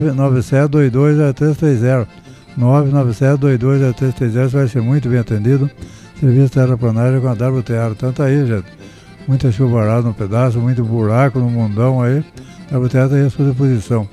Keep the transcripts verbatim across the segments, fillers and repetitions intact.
nove sete dois dois zero três três zero. nove nove sete dois dois zero três três zero. Você vai ser muito bem atendido. Serviço terraplanagem com a W T A. Então tá aí, gente. Muita chuvarada no pedaço, muito buraco no mundão aí. A W T A está aí à sua disposição.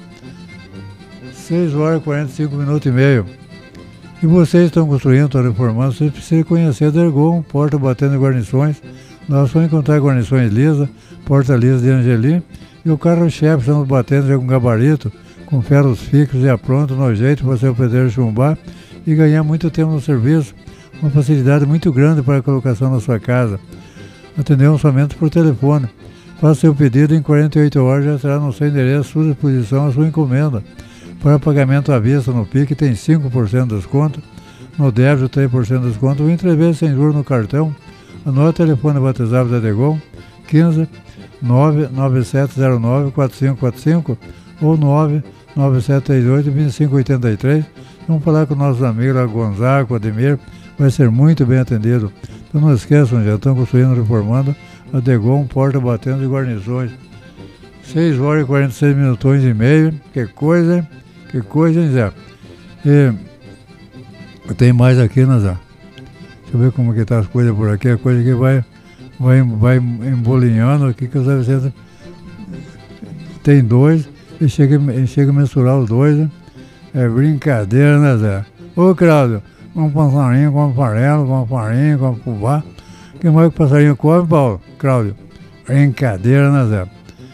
seis horas e quarenta e cinco minutos e meio. E vocês estão construindo, estão reformando, vocês precisam conhecer a Dergon, porta batendo em guarnições. Nós vamos encontrar guarnições lisas, porta lisa de Angeli. E o carro-chefe, estamos batendo já com gabarito, com ferros fixos já pronto, no jeito para ser o pedreiro chumbar e ganhar muito tempo no serviço. Uma facilidade muito grande para a colocação na sua casa. Atendemos somente por telefone. Faça seu pedido em quarenta e oito horas, já será no seu endereço, à sua disposição, a sua encomenda. Para pagamento à vista no P I C tem cinco por cento de desconto, no débito três por cento de desconto, ou em três vezes sem juros no cartão. Anote o telefone WhatsApp da Degon, quinze nove nove sete zero nove quatro cinco quatro cinco ou nove nove sete três oito dois cinco oito três. Vamos falar com nossos amigos lá, Gonzaga, Ademir, vai ser muito bem atendido. Então não esqueçam, já estão construindo, reformando a Degon, porta batendo de guarnições. seis horas e quarenta e seis minutões e meio, que coisa, hein? Que coisa, hein, Zé? E tem mais aqui, né, Zé? Deixa eu ver como que tá as coisas por aqui, a coisa que vai, vai, vai embolinhando aqui, que os Zé Vicente tem dois, e chega, e chega a mensurar os dois, né? É brincadeira, né, Zé? Ô, Cláudio, um passarinho com farelo, com farinha, com fubá. Que mais que o passarinho come, Paulo? Cláudio? Brincadeira, né, Zé?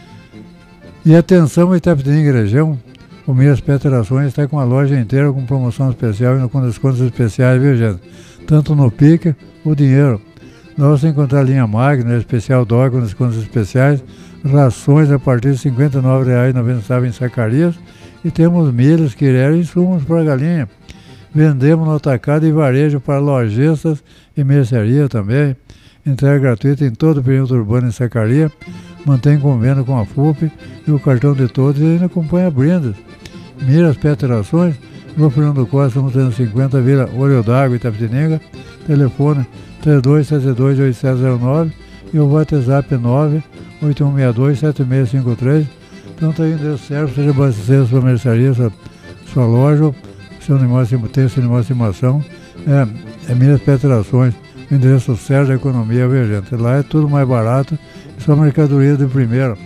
E atenção, Itapetininga região, o Miras Peterações está com a loja inteira com promoção especial e com descontos especiais, viu, gente? Tanto no P I C, o dinheiro. Nós vamos encontrar a linha Magna, especial dólar com descontos especiais, rações a partir de cinquenta e nove reais e noventa centavos em Zacarias, e temos milhas, quirera e insumos para a galinha. Vendemos no atacado e varejo para lojistas e mercearia também. Entrega gratuita em todo o perímetro urbano em Zacarias. Mantém convênio com a F U P e o cartão de todos e ainda acompanha brindes. Miras Peterações, Rua Fernando Costa, trezentos e cinquenta, Vila Olho d'Água, Itapetininga. Telefone três dois sete dois oito sete zero nove e o WhatsApp nove oito um seis dois sete seis cinco três. Então está aí o endereço certo, seja abastecer sua mercearia, sua, sua loja, seu animal, tem seu animal de estimação. É, é Miras Peterações, o endereço certo da economia, viu, gente? Lá é tudo mais barato, só mercadoria de primeira.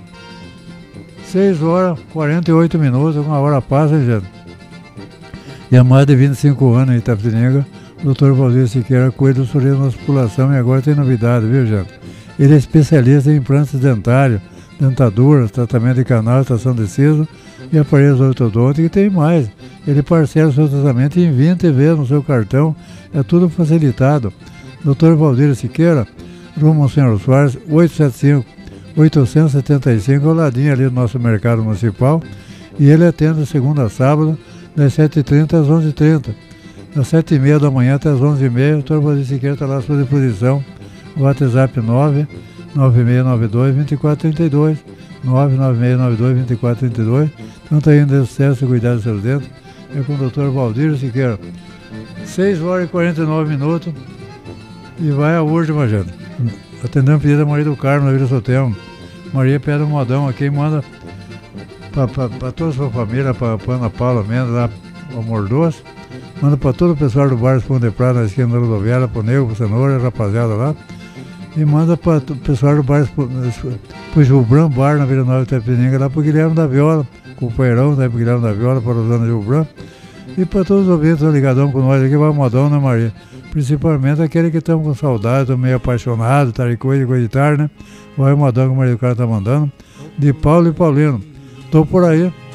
seis horas e quarenta e oito minutos, uma hora passa, hein, gente? E há mais de vinte e cinco anos em Itapetininga, o doutor Valdir Siqueira cuida do sorriso da população e agora tem novidade, viu, gente? Ele é especialista em implantes dentários, dentaduras, tratamento de canal, extração de siso e aparelhos ortodônticos e tem mais. Ele parcela o seu tratamento em vinte vezes no seu cartão, é tudo facilitado. doutor Valdir Siqueira, Rua Monsenhor Soares, oitocentos e setenta e cinco, oitocentos e setenta e cinco, ao ladinho ali do nosso mercado municipal, e ele atende de segunda a sábado, das sete e trinta às onze e trinta. Das sete e meia da manhã até às onze e meia, o doutor Valdir Siqueira está lá à sua disposição. O WhatsApp nove nove seis nove dois dois quatro três dois, nove nove seis nove dois dois quatro três dois. Então está indo excesso e cuidar dos seus dentes. É com o doutor Valdir Siqueira. seis horas e quarenta e nove minutos. E vai a última, gente. Atendendo o pedido da Maria do Carmo, na Vila Sotelmo. Maria pede um modão aqui e manda para toda a sua família, para a Ana Paula Mendes, lá, o Amor Doce. Manda para todo o pessoal do Bar Pão de Prata, na esquina da rodoviária, para o Nego, para o Cenoura, rapaziada lá. E manda para o pessoal do Bar, para o Gilbran Bar, na Vila Nova Itapetininga, lá para o Guilherme da Viola, companheirão, né, para o Guilherme da Viola, para a Rosana Gilbran. E para todos os ouvintes que estão ligadão com nós aqui, vai modão, né, Maria? Principalmente aquele que estão com saudade, estão meio apaixonados, tá de coisa, coisa de tarde, né? Vai o modão que o Maria do Carmo está mandando. De Paulo e Paulino. Estou por aí.